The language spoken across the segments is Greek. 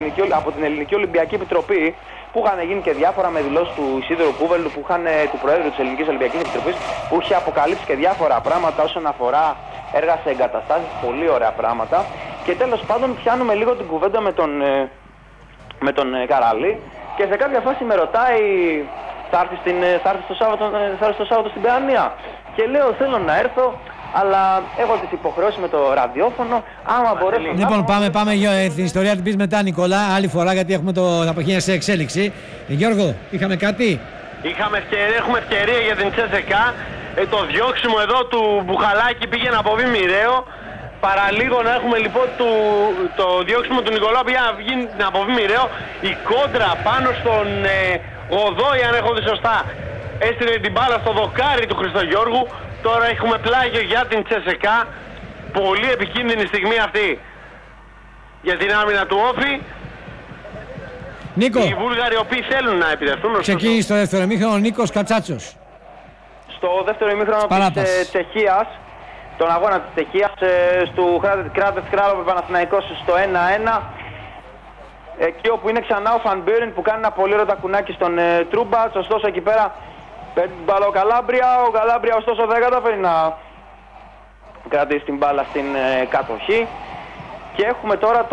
από την Ελληνική Ολυμπιακή Επιτροπή, που είχαν γίνει και διάφορα με δηλώσεις του Ισίδωρου Κούβελου, του Προέδρου της Ελληνικής Ολυμπιακής Επιτροπής, που είχε αποκαλύψει και διάφορα πράγματα όσον αφορά έργα σε εγκαταστάσεις, πολύ ωραία πράγματα. Και τέλος πάντων πιάνουμε λίγο την κουβέντα με τον Καραλή και σε κάποια φάση με ρωτάει, θα έρθει το Σάββατο στην Παιανία. Και λέω, θέλω να έρθω, αλλά έχω τις υποχρεώσεις με το ραδιόφωνο. Άμα μπορέσω. Λοιπόν, πάμε για την ιστορία την πεις μετά, Νικόλα, άλλη φορά, γιατί έχουμε τα παιχνίδια σε εξέλιξη. Γιώργο, είχαμε κάτι. Έχουμε ευκαιρία για την Τσέσεκα. Το διώξιμο εδώ του Μπουχαλάκη πήγε να αποβεί μοιραίο. Παραλίγο να έχουμε λοιπόν το διώξιμο του Νικολάου πήγε να βγει να αποβεί μοιραίο. Η κόντρα πάνω στον Γοδόη, αν έχω δει σωστά, έστειλε την μπάλα στο δοκάρι του Χριστογιώργου. Τώρα έχουμε πλάγιο για την Τσέσεκα. Πολύ επικίνδυνη στιγμή αυτή για την άμυνα του Όφη. Νίκο, οι Βούλγαροι οι οποίοι θέλουν να επιτεθούν. Ξεκίνησε το δεύτερο ημίχρονο ο Νίκος Κατσάτσος. Στο δεύτερο ημίχρονο της Τσεχίας, τον αγώνα της Τσεχίας, του Κράτες Κράλοβε Παναθηναϊκός στο 1-1. Εκεί όπου είναι ξανά ο Φαν Μπιόρεν που κάνει ένα πολύ ωραίο τακουνάκι στον Τρούμπατς. Ωστόσο εκεί πέρα παίρνει την μπάλα ο Καλάμπρια, ωστόσο δεν καταφέρει να κρατήσει την μπάλα στην κατοχή. Και έχουμε τώρα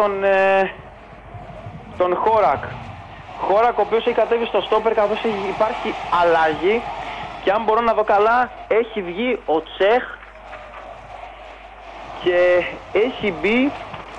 τον Χόρακ. Χόρακ ο οποίος έχει κατέβει στο στόπερ, καθώς υπάρχει αλλαγή. Και αν μπορώ να δω καλά, έχει βγει ο Τσέχ και έχει μπει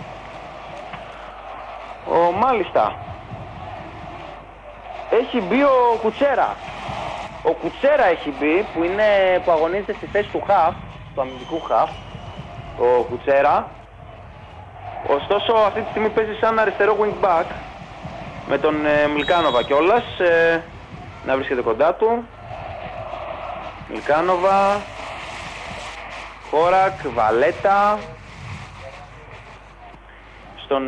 έχει μπει ο Κουτσέρα. Ο Κουτσέρα έχει μπει, που αγωνίζεται στη θέση του χαφ, του αμυντικού χαφ, ο Κουτσέρα. Ωστόσο αυτή τη στιγμή παίζει σαν αριστερό wing back με τον Μιλκάνοβα κιόλας, να βρίσκεται κοντά του. Μιλκάνοβα, Χόρακ, Βαλέτα, στον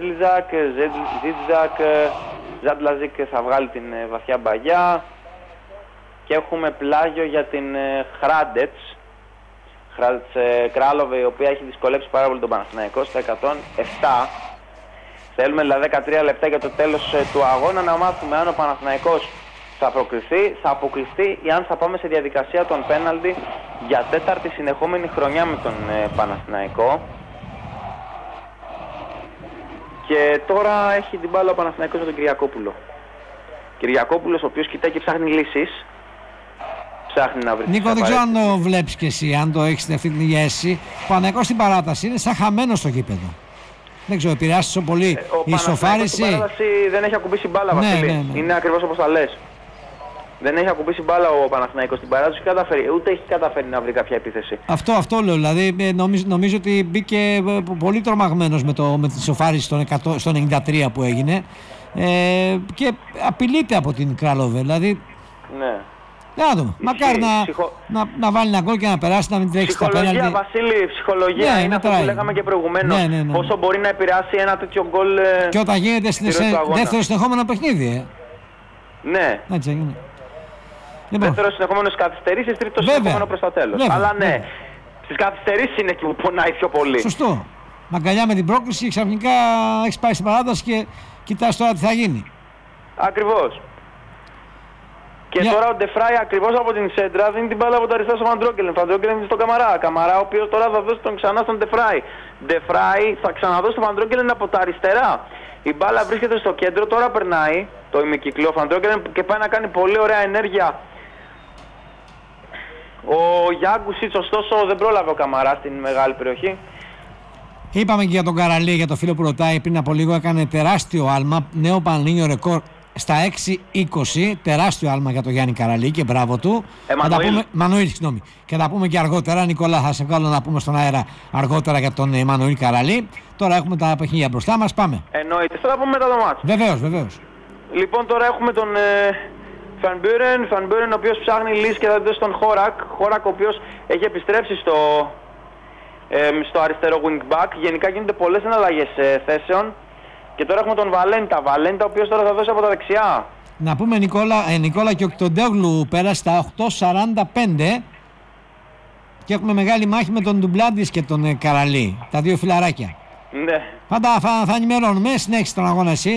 Ζάντλαζικ θα βγάλει την βαθιά μπαγιά. Και έχουμε πλάγιο για την Χράντετς Κράλοβε, η οποία έχει δυσκολέψει πάρα πολύ τον Παναθηναϊκό στα 107. Θέλουμε δηλαδή 13 λεπτά για το τέλος του αγώνα να μάθουμε αν ο Παναθηναϊκός θα αποκλειστεί ή αν θα πάμε σε διαδικασία των πέναλτι για τέταρτη συνεχόμενη χρονιά με τον Παναθηναϊκό. Και τώρα έχει την μπάλα ο Παναθηναϊκός με τον Κυριακόπουλο. Κυριακόπουλος ο οποίος κοιτάει και ψάχνει λύσεις. Ψάχνει να βρει. Νίκο, δεν ξέρω αν το βλέπεις και εσύ, αν το έχεις αυτή την ηγέση. Ο Παναθηναϊκός στην παράταση είναι σαν χαμένο στο γήπεδο. Δεν ξέρω, επηρεάσει τόσο πολύ η ισοφάριση. Στην παράταση δεν έχει ακουμπήσει μπάλα, Βασίλη. Ναι. Είναι ακριβώς όπως τα λες. Δεν έχει ακουμπήσει μπάλα ο Παναθηναϊκός στην παράταση, ούτε έχει καταφέρει να βρει κάποια επίθεση. Αυτό λέω. Δηλαδή, νομίζω ότι μπήκε πολύ τρομαγμένος με την ισοφάριση στο 93 που έγινε. Και απειλείται από την Κράλοβε. Δηλαδή. Ναι. Να δούμε. Μακάρι να βάλει ένα γκολ και να περάσει, να μην τρέξει τα πέναλτι. Ψυχολογία, Βασίλη, ψυχολογία. Ναι, είναι αυτό που λέγαμε και προηγουμένως. Ναι. Πόσο μπορεί να επηρεάσει ένα τέτοιο γκολ. Και όταν γίνεται δεύτερο συνεχόμενο παιχνίδι. Ναι. Έτσι έγινε. Δεύτερο συνεχόμενο καθυστερήσεις, τρίτο συνεχόμενο προς το τέλος. Αλλά ναι, στις καθυστερήσεις είναι εκεί που πονάει πιο πολύ. Σωστό. Μαγκαλιά με την πρόκληση και ξαφνικά έχεις πάει στην παράταση και κοιτάς τώρα τι θα γίνει. Ακριβώς. Και τώρα ο Ντεφράι ακριβώς από την σέντρα δίνει την μπάλα από το αριστερό στο Φαντρόγκελεν. Φαντρόγκελεν είναι στον Καμαρά. Καμαρά ο οποίος τώρα θα δώσει τον ξανά στον Ντεφράι. Ντεφράι θα ξαναδώσει τον Φαντρόγκελεν από τα αριστερά. Η μπάλα βρίσκεται στο κέντρο, τώρα περνάει το ημικυκλό Φαντρόγκελεν και πάει να κάνει πολύ ωραία ενέργεια. Ο Γιάγκουσιτς ωστόσο δεν πρόλαβε ο Καμαρά στην μεγάλη περιοχή. Είπαμε και για τον Καραλή, για το φίλο που ρωτάει πριν από λίγο, έκανε τεράστιο άλμα, νέο πανελλήνιο ρεκόρ στα 6-20, τεράστιο άλμα για τον Γιάννη Καραλή και μπράβο του. Μανουήλ, συγγνώμη. Και θα πούμε και αργότερα, Νικόλα, θα σε βγάλω να πούμε στον αέρα αργότερα για τον Μανουήλ Καραλή. Τώρα έχουμε τα παιχνίδια μπροστά μας, πάμε. Εννοείται, θα τα πούμε μετά το μάτσο. Βεβαίως. Λοιπόν, τώρα έχουμε τον Φαν Μπιόρεν, ο οποίος ψάχνει λύση και θα δώσει τον Χόρακ, ο οποίος έχει επιστρέψει στο αριστερό wing back. Γενικά γίνονται πολλές εναλλαγές θέσεων. Και τώρα έχουμε τον Βαλέντα, ο οποίος τώρα θα δώσει από τα δεξιά. Να πούμε, Νικόλα, και ο Κτοντέγλου πέρασε στα 8.45 και έχουμε μεγάλη μάχη με τον Ντουμπλάντης και τον Καραλή, τα δύο φιλαράκια. Ναι. Πάντα θα ενημερώνουμε, συνέχισε τον αγώνα εσύ.